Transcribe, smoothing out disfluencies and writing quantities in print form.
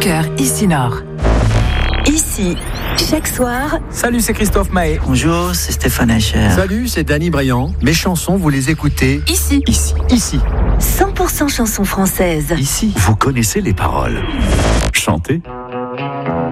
cœur ici Nord. Ici, chaque soir. Salut, c'est Christophe Mahé. Bonjour, c'est Stéphane Echer. Salut, c'est Danny Briand. Mes chansons, vous les écoutez Ici. 100% chansons françaises. Ici, Vous connaissez les paroles. Chantez.